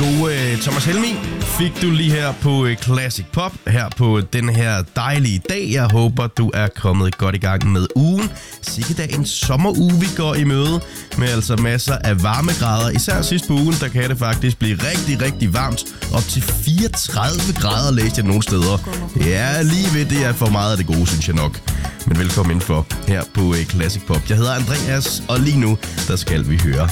gode Thomas Helmig fik du lige her på Classic Pop, her på den her dejlige dag. Jeg håber, du er kommet godt i gang med ugen. Sikke da en sommeruge, vi går i møde med altså masser af varmegrader. Især sidst på ugen, der kan det faktisk blive rigtig, rigtig varmt. Op til 34 grader læste jeg nogle steder. Ja, lige ved det er for meget af det gode, synes jeg nok. Men velkommen indenfor her på Classic Pop. Jeg hedder Andreas, og lige nu, der skal vi høre